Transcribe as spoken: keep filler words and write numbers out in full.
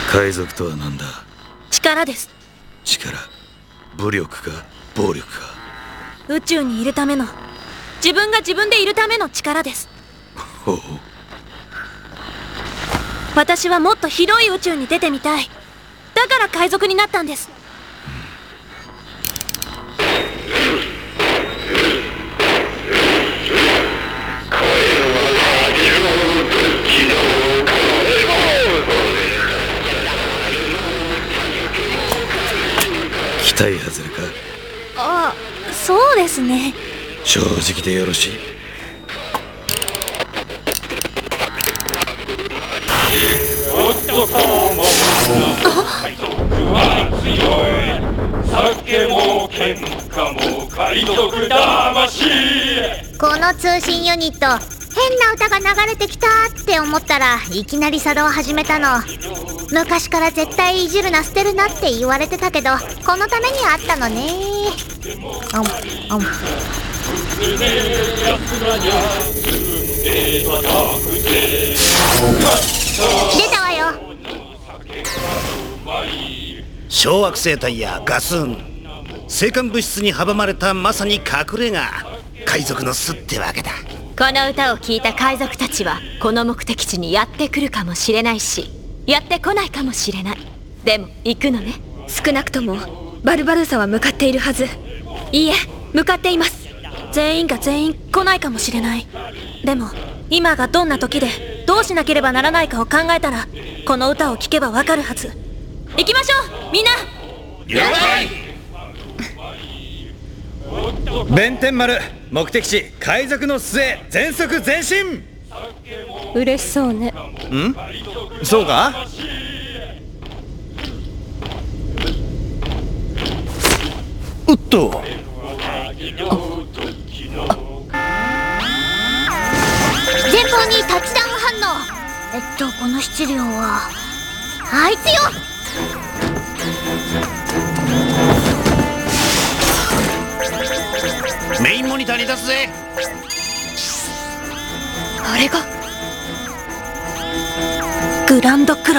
海賊とは何だ？ 力です。 力？武力か暴力か？ 宇宙にいるための、自分が自分でいるための力です。 ほう。 私はもっと広い宇宙に出てみたい。だから海賊になったんです。 期待外れか？ ああ、そうですね。 正直でよろしい。 おっとこうも海賊は強い。酒も喧嘩も海賊魂。 この通信ユニット、変な歌が流れてきたって思ったらいきなり作動始めたの。昔から絶対いじるな捨てるなって言われてたけど、このためにあったのね。あんあん出たわよ。 小惑星帯やガスーン、星間物質に阻まれたまさに隠れ家、海賊の巣ってわけだ。 この歌を聴いた海賊たちはこの目的地にやってくるかもしれないし、やってこないかもしれない。でも行くのね。 少なくともバルバルーサは向かっているはず。いいえ、向かっています。 全員が全員来ないかもしれない。でも今がどんな時でどうしなければならないかを考えたら、この歌を聴けばわかるはず。行きましょうみんな。 了解。弁天丸、目的地海賊の巣へ全速前進。 嬉しそうね。 ん？そうか？おっと。 前方にタッチダウン反応。えっとこの質量はあいつよ。 メインモニターに出すぜ。 あれがグランドクロ